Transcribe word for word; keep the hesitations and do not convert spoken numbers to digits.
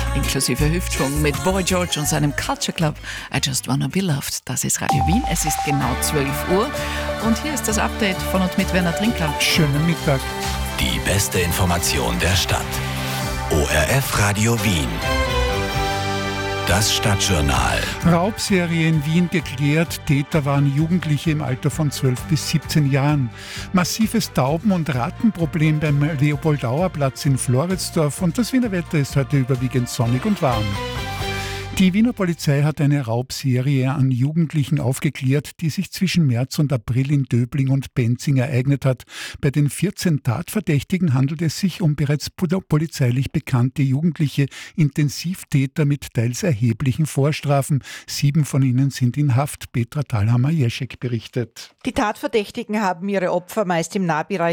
Inklusive Hüftschwung mit Boy George und seinem Culture Club I Just Wanna Be Loved. Das ist Radio Wien. Es ist genau zwölf Uhr und hier ist das Update von und mit Werner Trinkler. Schönen Mittag. Die beste Information der Stadt. O R F Radio Wien. Das Stadtjournal. Raubserie in Wien geklärt. Täter waren Jugendliche im Alter von zwölf bis siebzehn Jahren. Massives Tauben- und Rattenproblem beim Leopoldauerplatz in Floridsdorf. Und das Wiener Wetter ist heute überwiegend sonnig und warm. Die Wiener Polizei hat eine Raubserie an Jugendlichen aufgeklärt, die sich zwischen März und April in Döbling und Benzing ereignet hat. Bei den vierzehn Tatverdächtigen handelt es sich um bereits polizeilich bekannte jugendliche Intensivtäter mit teils erheblichen Vorstrafen. Sieben von ihnen sind in Haft. Petra Thalhammer-Jeschek berichtet. Die Tatverdächtigen haben ihre Opfer meist im Nahbereich